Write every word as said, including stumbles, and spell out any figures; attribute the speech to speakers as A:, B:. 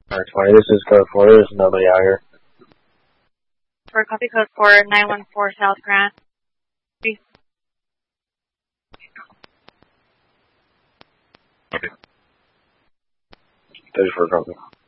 A: Alright, twenty, this is code four, there's nobody out here.
B: For copy code four, nine one four South Grant.
A: Okay. thirty-four copy.